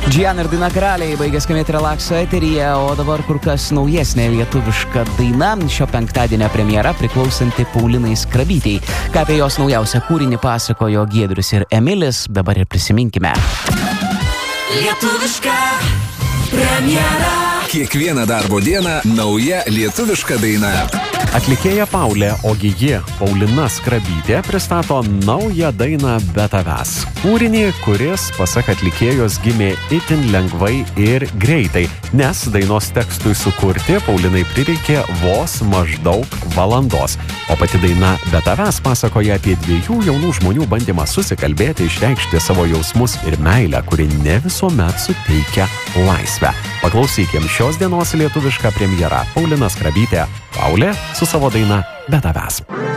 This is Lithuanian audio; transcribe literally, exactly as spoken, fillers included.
Džian ir daina Karaliai baigė skambėti Relakso eteryje, o dabar kur kas naujesnė lietuviška daina, šio penktadienio premjera priklausanti Paulinai Skrabytei. Ką apie jos naujausią kūrinį pasakojo Giedrius ir Emilis, dabar ir prisiminkime. Lietuviška premjera. Kiekvieną darbo dieną nauja lietuviška daina. Atlikėja Paulė, ogi ji, Paulina Skrabytė, pristato naują dainą Be tavęs. Kūrinį, kuris, pasak atlikėjos, gimė itin lengvai ir greitai, nes dainos tekstui sukurti Paulinai prireikė vos maždaug valandos. O pati daina Be tavęs pasakoja apie dviejų jaunų žmonių bandymą susikalbėti, išreikšti savo jausmus ir meilę, kuri ne visuomet suteikia laisvę. Paklausykim šios dienos lietuvišką premjerą. Paulina Skrabytė, Paulė su savo daina Be tavęs.